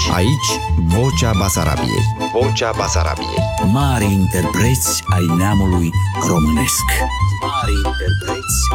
Aici, Vocea Basarabiei. Vocea Basarabiei. Mari interpreți ai neamului românesc. Mari interpreți